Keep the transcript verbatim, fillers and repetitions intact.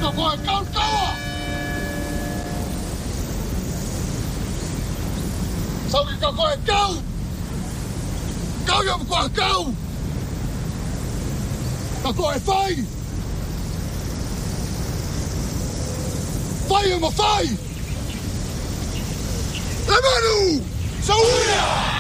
個個係鳩鳩啊！收件個個係鳩，鳩又唔掛鳩，個個係廢，廢又唔廢，來吧路，收會啊！